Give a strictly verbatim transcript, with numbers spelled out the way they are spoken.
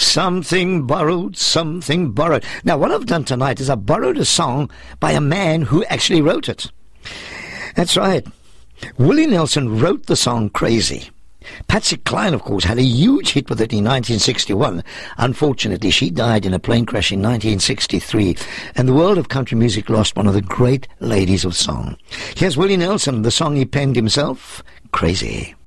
Something borrowed, something borrowed. Now, what I've done tonight is I borrowed a song by a man who actually wrote it. That's right. Willie Nelson wrote the song Crazy. Patsy Cline, of course, had a huge hit with it in nineteen sixty-one. Unfortunately, she died in a plane crash in nineteen sixty-three, and the world of country music lost one of the great ladies of song. Here's Willie Nelson, the song he penned himself, Crazy.